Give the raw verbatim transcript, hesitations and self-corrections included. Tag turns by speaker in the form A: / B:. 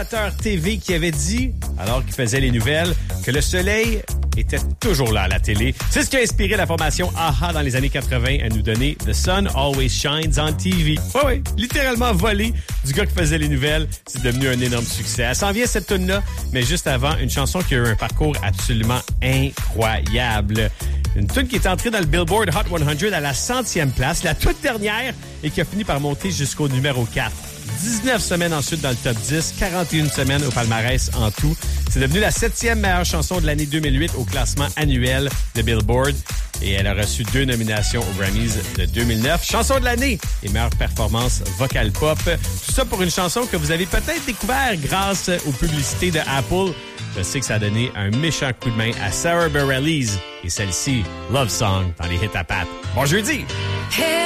A: T V qui avait dit, alors qu'il faisait les nouvelles, que le soleil était toujours là à la télé. C'est ce qui a inspiré la formation A H A dans les années quatre-vingt à nous donner The Sun Always Shines on T V. Oui, oui, littéralement volé du gars qui faisait les nouvelles. C'est devenu un énorme succès. Elle s'en vient cette tune-là, mais juste avant, une chanson qui a eu un parcours absolument incroyable. Une tune qui est entrée dans le Billboard Hot cent à la centième place, la toute dernière, et qui a fini par monter jusqu'au numéro quatre. dix-neuf semaines ensuite dans le top dix, quarante et une semaines au palmarès en tout. C'est devenu la septième meilleure chanson de l'année deux mille huit au classement annuel de Billboard. Et elle a reçu deux nominations aux Grammys de deux mille neuf. Chanson de l'année et meilleure performance vocale pop. Tout ça pour une chanson que vous avez peut-être découvert grâce aux publicités de Apple. Je sais que ça a donné un méchant coup de main à Sarah Bareilles et celle-ci, Love Song, dans les hits à pattes. Bon jeudi! Hey.